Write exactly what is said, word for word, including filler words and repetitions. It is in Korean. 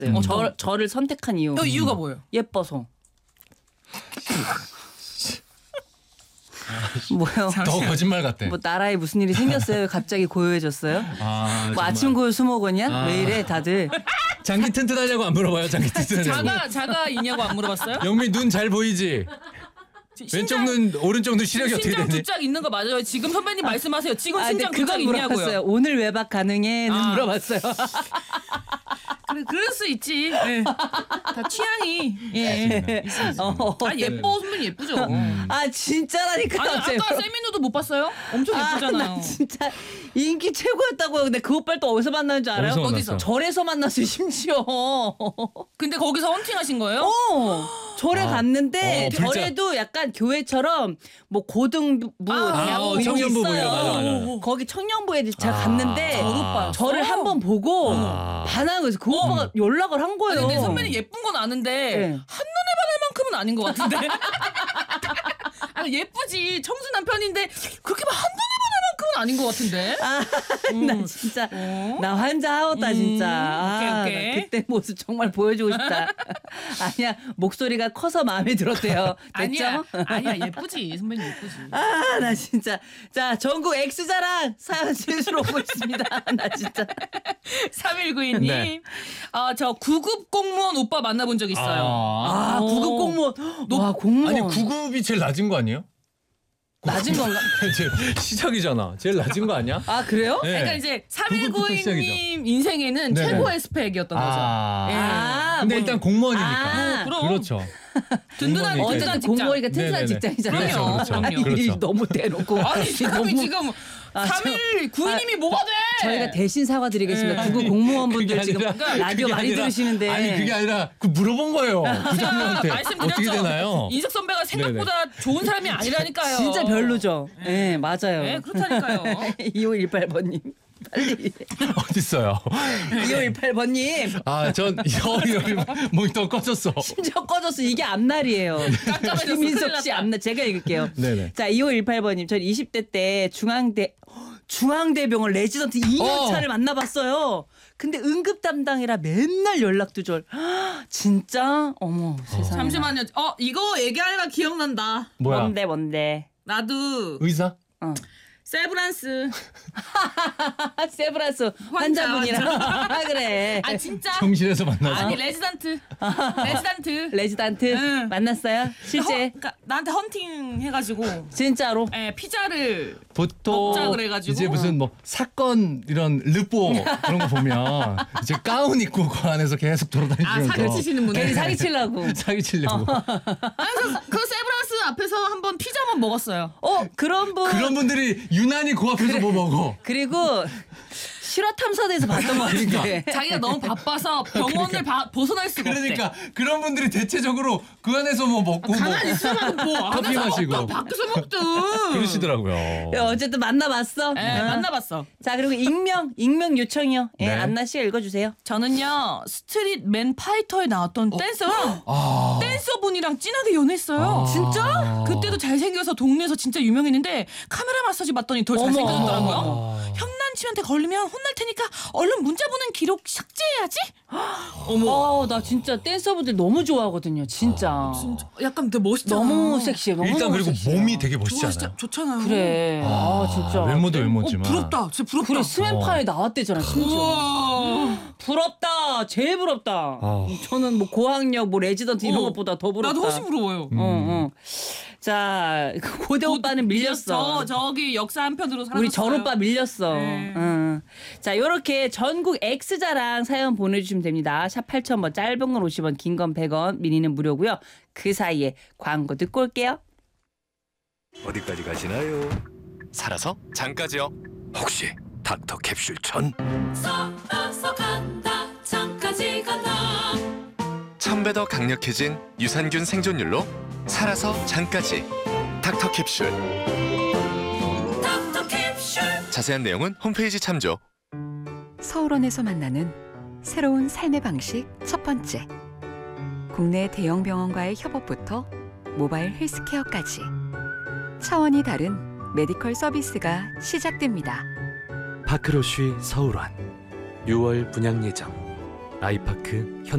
음. 어, 저, 저를 선택한 이유. 어, 이유가 뭐예요? 예뻐서. 뭐요? 더 거짓말 같대. 뭐 나라에 무슨 일이 생겼어요? 갑자기 고요해졌어요? 아, 뭐 아침 고요 수목원이야? 아. 왜 이래 다들? 장기 튼튼하냐고 안 물어봐요. 장기 튼튼하냐고. 자가 자가 있냐고 안 물어봤어요? 영미 눈 잘 보이지? 왼쪽 눈 오른쪽 눈 시력이 어떻게 신장 되니? 두 짝 있는 거 맞아요? 지금 선배님 말씀하세요. 지금 아, 신장 근데 두 짝 그건 물어봤어요. 있냐고요? 오늘 외박 가능해?는 아. 물어봤어요. 그래, 그럴 수 있지. 예. 다 취향이. 예. 어, 아 예뻐 선배님 예쁘죠. 아 진짜라니까. 아니 아까 세미누도 못 봤어요? 엄청 예쁘잖아요. 나 진짜 인기 최고였다고요. 근데 그 오빠를 또 어디서 만나는 줄 알아요? 어디서 어디서? 만났어? 절에서 만났어요 심지어. 근데 거기서 헌팅하신 거예요? 어, 절에 아. 갔는데 어, 불자. 절에도 약간 교회처럼 뭐 고등부, 아, 대학부 어, 이런 게 청년부 있어요. 보이려, 맞아, 맞아, 맞아. 거기 청년부에 제가 아. 갔는데 절오빠였어? 저를 한 번 보고 아. 반한 거예요. 그 오빠가 연락을 한 거예요. 아니, 근데 선배님 예쁜 건 아는데 네. 한눈에 반할 만큼은 아닌 것 같은데. 아니 예쁘지 청순한 편인데 그렇게 막 한눈에 반할 만큼은 아닌 것 같은데. 아, 나 진짜 어? 나 환장하겠다 음, 진짜. 아, 오케이, 오케이. 나 그때 모습 정말 보여주고 싶다. 아니야 목소리가 커서 마음에 들었대요. 됐죠? 아니야 아니야 예쁘지 선배님 예쁘지. 아, 나 진짜. 자, 전국 X자랑 사연 실수로 오고 있습니다. 나 진짜. 삼일구이 님. 네. 아, 저 구급 공무원 오빠 만나본 적 있어요. 아. 아, 오. 구급 공무원. 와, 공무원. 아니 구급이 제일 낮은 거 아니에요? 낮은 건가? 제일 시작이잖아. 제일 낮은 거 아니야? 아, 그래요? 네. 그러니까 이제 구급부터 삼일구이 님 시작이죠. 인생에는 네네. 최고의 스펙이었던 거죠. 아. 예. 아, 근데 뭐- 일단 공무원이니까. 아, 그럼. 그렇죠. 든든한 공무원이니까. 든든한 어쨌든 직장. 공무원이니까 튼튼한 네네네. 직장이잖아요. 그럼요. 그렇죠, 그럼요. 아니, 그렇죠. 너무 대놓고. 아니 지금이 너무- 지금 아, 저- 삼일구이 님이 아, 뭐가 돼? 저희가 대신 사과드리겠습니다. 네. 구급 공무원분들 그게 지금 아니라- 라디오 그게 많이 아니라- 들으시는데. 아니 그게 아니라 그 물어본 거예요. 부장님한테 말씀드렸죠. 어떻게 되나요? 인석 선배가 생각보다 좋은 사람이 아니라니까요. 진짜 별로죠. 예, 네, 맞아요. 네, 그렇다니까요. 이오일팔 번님. 빨리. 어디 있어요? 이오일팔 번님. 아, 전 여기 모니터 꺼졌어. 심지어 꺼졌어. 이게 앞날이에요. 깜깜해졌어. 김민석 큰일 씨 났다. 앞날. 제가 읽을게요. 네네. 자, 이오일팔 번님. 전 이십 대 때 중앙대 중앙대병원 레지던트 이 년 차를 어. 만나봤어요. 근데 응급 담당이라 맨날 연락 두절. 진짜? 어머 세상에. 잠시만요. 어 이거 얘기하려다 기억난다. 뭐야? 뭔데 뭔데? 나도 의사? 어. 세브란스. 세브란스 환자, 환자분이랑. 아, 그래. 아 진짜? 정실에서 만나서. 아니 레지던트. 레지던트. 레지던트 응. 만났어요? 실제? 허, 그러니까 나한테 헌팅 해가지고 진짜로? 예, 피자를 보통 먹자 그래가지고. 이제 무슨 뭐 사건 이런 르포 그런 거 보면 이제 가운 입고 그 안에서 계속 돌아다니면서 아 사기 치시는 분들. 괜히 사기치려고. 사기 치려고. 그래서 그 세브란스 앞에서 한번 피자만 먹었어요. 어 그런 분. 그런 분들이 유난히 그 앞에서 뭐 먹어. 그리고 실화 탐사대에서 봤던 것 같은데. 자기가 너무 바빠서 병원을 바, 벗어날 수가 그러니까 그런 분들이 대체적으로 그 안에서 뭐 먹고 뭐 가만히 있으면 뭐 커피 안에서 마시고. 먹든 밖에서 먹든. 그러시더라고요. 어쨌든 만나봤어. 예, 어. 만나봤어. 자 그리고 익명 익명 요청이요. 예, 네. 안나 씨가 읽어주세요. 저는요 스트릿맨 파이터에 나왔던 댄서랑 아. 댄서분이랑 진하게 연애했어요. 아. 진짜? 그때도 잘생겨서 동네에서 진짜 유명했는데 카메라 마사지 받더니 더 잘생겨졌더라고요. 아. 현남친한테 걸리면 혼날 테니까 얼른 문자 보낸 기록 삭제해야지. 어머. 나 진짜 댄서분들 너무 좋아하거든요. 진짜. 진짜 약간 되게 멋있잖아. 너무 섹시해. 너무 일단 너무 그리고 섹시해요. 몸이 되게 멋있지 좋아, 않아요? 진짜 좋잖아요. 그래. 아, 진짜. 외모도 어, 외모지만. 부럽다. 진짜 부럽다. 그래 스맨파에 나왔대잖아 심지어. 우와. 부럽다. 제일 부럽다. 아. 저는 뭐 고학력 뭐 레지던트 이런 어. 것보다 더 부럽다. 나도 훨씬 부러워요. 음. 어, 어. 자 고대 오빠는 밀렸어. 저 저기 역사 한 편으로 사라졌어요. 우리 전 오빠 밀렸어. 네. 응. 자, 요렇게 전국 X자랑 사연 보내주시면 됩니다. 샵 팔천 번, 짧은 건 오십 원, 긴 건 백 원, 미니는 무료고요. 그 사이에 광고 듣고 올게요. 어디까지 가시나요? 살아서 장까지요. 혹시 닥터 캡슐 천? 살아서 간다 장까지 간다 천 배 더 강력해진 유산균 생존율로 살아서 장까지. 닥터 캡슐. 닥터 캡슐 자세한 내용은 홈페이지 참조. 서울원에서 만나는 새로운 삶의 방식 첫 번째. 국내 대형 병원과의 협업부터 모바일 헬스케어까지 차원이 다른 메디컬 서비스가 시작됩니다. 파크로쉬 서울원 유월 분양 예정. 아이파크 현